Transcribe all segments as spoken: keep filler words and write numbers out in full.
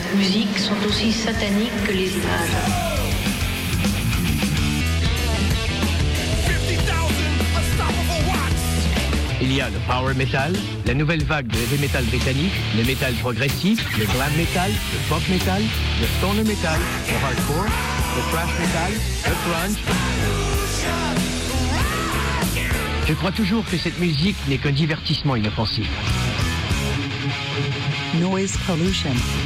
cette musique sont aussi sataniques que les images. Il y a le power metal, la nouvelle vague de heavy metal britannique, le metal progressif, le glam metal, le pop metal, le stoner metal, le hardcore, le thrash metal, le grunge. Je crois toujours que cette musique n'est qu'un divertissement inoffensif. Noise pollution.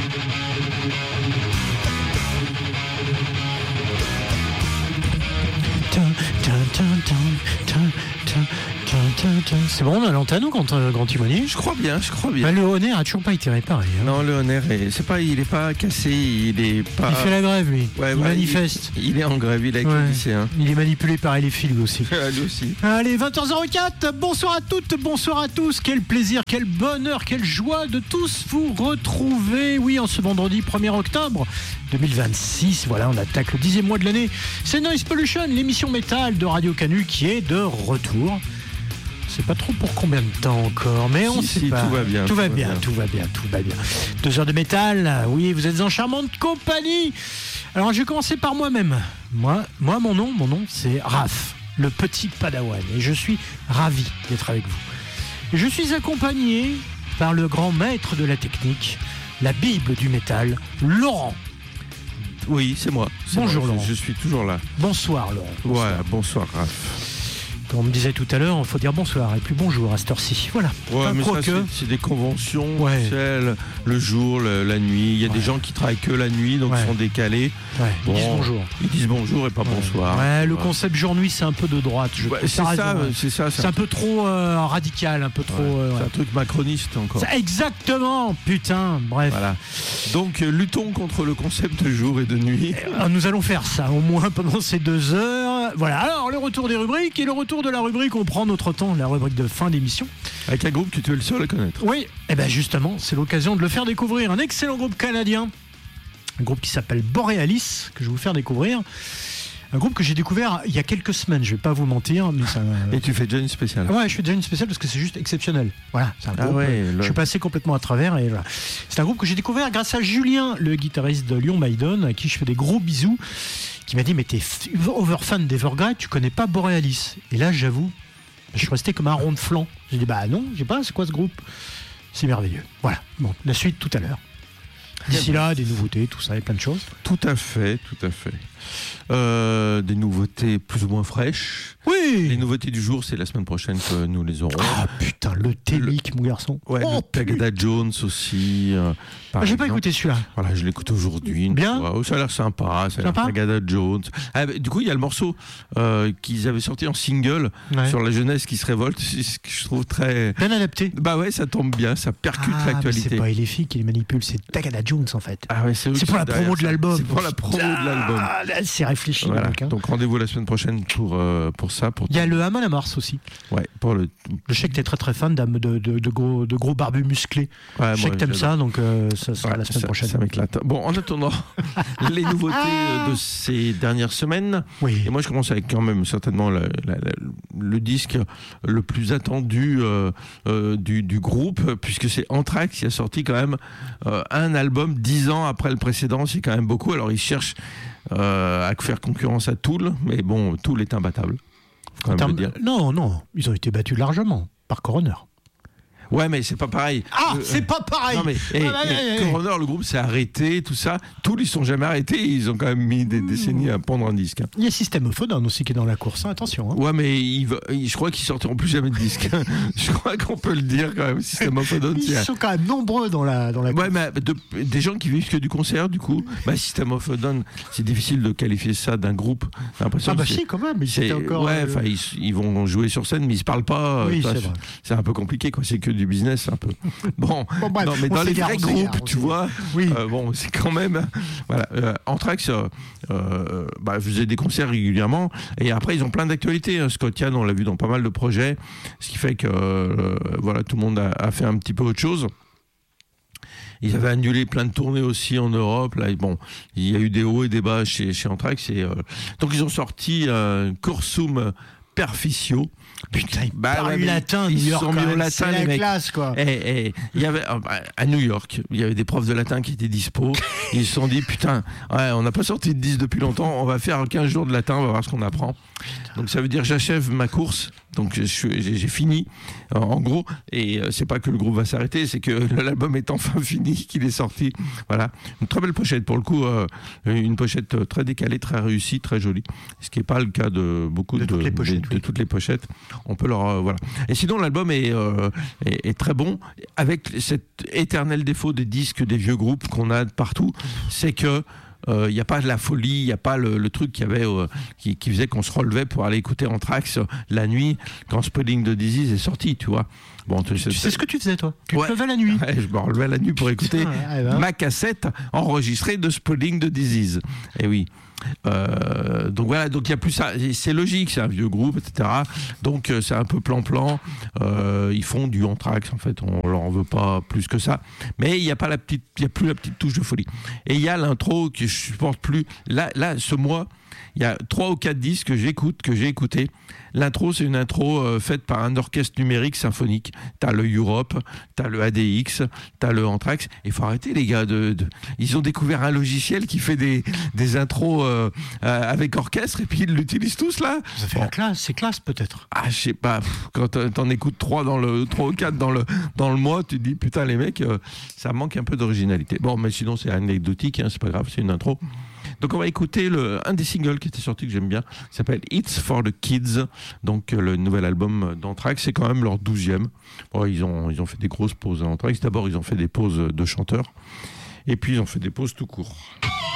C'est bon, on a l'antenne ou Grand, euh, Grand Timonier ? Je crois bien, je crois bien. Bah, le Honner a toujours pas été réparé. Hein. Non, le Honner, est, c'est pas, il est pas cassé, il est pas. Il fait la grève, lui. Ouais, il ouais, manifeste. Il, il est en grève, il a été ouais. lycéen. Il est manipulé par les filles, lui aussi. lui aussi. Allez, vingt heures zéro quatre, bonsoir à toutes, bonsoir à tous. Quel plaisir, quel bonheur, quelle joie de tous vous retrouver. Oui, en ce vendredi premier octobre deux mille vingt-six, voilà, on attaque le dixième mois de l'année. C'est Noise Pollution, l'émission métal de Radio Canu qui est de retour. Je sais pas trop pour combien de temps encore, mais on si, sait si, pas. Tout va bien. Tout, tout va bien, bien, tout va bien, tout va bien. Deux heures de métal, oui, vous êtes en charmante compagnie. Alors, je vais commencer par moi-même. Moi, moi, mon nom, mon nom, c'est Raph, le petit Padawan, et je suis ravi d'être avec vous. Et je suis accompagné par le grand maître de la technique, la Bible du métal, Laurent. Oui, c'est moi. C'est bonjour moi, Laurent. Je, je suis toujours là. Bonsoir Laurent. Bonsoir. Ouais, bonsoir Raph. Comme on me disait tout à l'heure, il faut dire bonsoir et puis bonjour à cette heure-ci. Voilà. Ouais, enfin, mais ça, que... c'est, c'est des conventions, ouais. tu sais, le, le jour, le, la nuit. Il y a ouais. des gens qui travaillent que la nuit, donc ouais. ils sont décalés. Ouais. Bon, ils disent bonjour. Ils disent bonjour et pas ouais. bonsoir. Ouais, le ouais. concept jour-nuit, c'est un peu de droite. Je ouais, c'est, ça, raison, ouais. c'est ça, c'est, c'est un peu trop euh, radical, un peu trop. Ouais. Euh, c'est ouais. un truc macroniste encore. C'est exactement, putain. Bref. Voilà. Donc euh, luttons contre le concept de jour et de nuit. Et, nous allons faire ça au moins pendant ces deux heures. Voilà. Alors le retour des rubriques et le retour de la rubrique, on prend notre temps, la rubrique de fin d'émission. Avec un groupe que tu es le seul à connaître. Oui. Et bien justement, c'est l'occasion de le faire découvrir. Un excellent groupe canadien, un groupe qui s'appelle Borealis, que je vais vous faire découvrir. Un groupe que j'ai découvert il y a quelques semaines, je vais pas vous mentir. Mais ça... Et tu fais déjà une spéciale. Ouais, je fais déjà une spéciale parce que c'est juste exceptionnel. Voilà, c'est un ah groupe. Ouais, le... Je suis passé complètement à travers. Et voilà. C'est un groupe que j'ai découvert grâce à Julien, le guitariste de Lyon Maiden, à qui je fais des gros bisous, qui m'a dit mais t'es over fan d'Evergrey, tu connais pas Borealis. Et là, j'avoue, je suis resté comme un rond de flanc. J'ai dit bah non, je sais pas, c'est quoi ce groupe ? C'est merveilleux. Voilà. Bon, la suite tout à l'heure. D'ici là, des nouveautés, tout ça, et plein de choses. Tout à fait, tout à fait. Euh, des nouveautés plus ou moins fraîches. Oui. Les nouveautés du jour, c'est la semaine prochaine que nous les aurons. Ah putain, le Télic, mon garçon. Ouais, oh, le Tagada Jones aussi. Euh, ah, j'ai pas écouté celui-là. Voilà, je l'écoute aujourd'hui. Bien. Oh, ça a l'air sympa. Ça a l'air Tagada Jones. Ah, bah, du coup, il y a le morceau euh, qu'ils avaient sorti en single ouais. sur la jeunesse qui se révolte. C'est ce que je trouve très bien adapté. Bah ouais, ça tombe bien, ça percute ah, l'actualité. C'est pas les filles qui les manipulent, c'est Tagada Jones en fait. Ah ouais, c'est, c'est pour la promo ça. de l'album. C'est pour la promo ah, de l'album. C'est réfléchi. Voilà. Donc, hein. donc rendez-vous la semaine prochaine pour euh, pour ça. Pour il y a le Amon Amarth aussi. Ouais, pour le. Je sais que t'es très très fan de, de, de, de gros de gros barbus musclés. Ouais, je sais que t'aimes j'adore. Ça, donc euh, ça sera ouais, la semaine ça, prochaine. Ça m'éclate. Bon, en attendant les nouveautés de ces dernières semaines. Oui. Et moi, je commence avec quand même certainement la, la, la, le disque le plus attendu euh, euh, du, du groupe, puisque c'est Anthrax qui a sorti quand même euh, un album dix ans après le précédent. C'est quand même beaucoup. Alors, ils cherchent euh, à faire concurrence à Tool, mais bon, Tool est imbattable. Faut quand même le dire. Non, non, ils ont été battus largement par Coroner. Ouais, mais c'est pas pareil. Ah, euh, c'est pas pareil. Non mais, hey, ah, hey, hey, hey. Coroner, le groupe s'est arrêté, tout ça. Tous ils sont jamais arrêtés. Ils ont quand même mis des décennies à pondre un disque. Hein. Il y a System of a Down aussi qui est dans la course. Hein, attention. Hein. Ouais, mais il va, il, je crois qu'ils sortiront plus jamais de disque. Je crois qu'on peut le dire quand même. System of a Down. Ils sont quand même nombreux dans la dans la. Ouais, mais de, des gens qui vivent que du concert, du coup, bah, System of a Down, c'est difficile de qualifier ça d'un groupe. J'ai l'impression ah bah que si, quand même. C'est, encore, ouais, enfin, euh... ils, ils vont jouer sur scène, mais ils se parlent pas. Oui, ça, c'est, vrai. c'est un peu compliqué, quoi. C'est que du business, un peu. Bon, bon bref, non, mais dans les vrais groupes, tu vois, oui. euh, bon, c'est quand même, voilà, euh, Anthrax euh, euh, bah, faisait des concerts régulièrement, et après ils ont plein d'actualités. Hein. Scott Ian, on l'a vu dans pas mal de projets, ce qui fait que euh, voilà, tout le monde a, a fait un petit peu autre chose. Ils avaient annulé plein de tournées aussi en Europe. Là, bon, il y a eu des hauts et des bas chez, chez Anthrax. Et, euh, donc ils ont sorti euh, Cursum Superficio. Putain, ils Bah, parlent ouais, mais latin, ils New York, sont mis quand au même, latin, c'est les la mecs. classe, quoi. Et, et, il y avait, à New York, il y avait des profs de latin qui étaient dispo. Ils se sont dit, putain, ouais, on n'a pas sorti de dix depuis longtemps, on va faire quinze jours de latin, on va voir ce qu'on apprend. Donc ça veut dire j'achève ma course, donc je suis- j'ai j'ai fini, euh, en gros, et euh, c'est pas que le groupe va s'arrêter, c'est que l'album est enfin fini, qu'il est sorti. Voilà, une très belle pochette pour le coup, euh, une pochette très décalée, très réussie, très jolie, ce qui n'est pas le cas de beaucoup De de, toutes les pochettes, de, oui. de toutes les pochettes. On peut leur euh, voilà. Et sinon l'album est, euh, est est très bon, avec cet éternel défaut des disques des vieux groupes qu'on a de partout, c'est que il euh, n'y a pas de la folie, il n'y a pas le, le truc qui, avait, euh, qui, qui faisait qu'on se relevait pour aller écouter Anthrax euh, la nuit quand Spelling the Disease est sorti, tu vois. Bon, tu, Tu sais ce que tu faisais, toi? Tu Ouais. te levais la nuit. Ouais, je me relevais la nuit pour écouter Putain, ouais, ben. ma cassette enregistrée de Spelling the Disease. Et oui. Euh, donc voilà, donc il y a plus ça. C'est logique, c'est un vieux groupe, et cetera. Donc euh, c'est un peu plan-plan. Euh, ils font du Anthrax, en fait. On leur en veut pas plus que ça. Mais il n'y a pas la petite, il y a plus la petite touche de folie. Et il y a l'intro que je supporte plus. Là, là, ce mois, il y a trois ou quatre disques que j'écoute, que j'ai écouté. L'intro, c'est une intro euh, faite par un orchestre numérique symphonique. T'as le Europe, t'as le A D X, t'as le Anthrax. Il faut arrêter, les gars. De, de... Ils ont découvert un logiciel qui fait des, des intros euh, euh, avec orchestre et puis ils l'utilisent tous là. Ça fait Bon. la classe, c'est classe peut-être. Ah, je sais pas. Pff, quand t'en- t'en écoutes trois dans le trois ou quatre dans le dans le mois, tu te dis putain les mecs, euh, ça manque un peu d'originalité. Bon, mais sinon c'est anecdotique, hein, c'est pas grave, c'est une intro. Donc on va écouter le, un des singles qui était sorti que j'aime bien, qui s'appelle It's for the Kids, donc euh, le nouvel album d'Anthrax, c'est quand même leur douzième. Bon, ils ont ils ont fait des grosses pauses à Anthrax. D'abord ils ont fait des pauses de chanteurs, et puis ils ont fait des pauses tout court.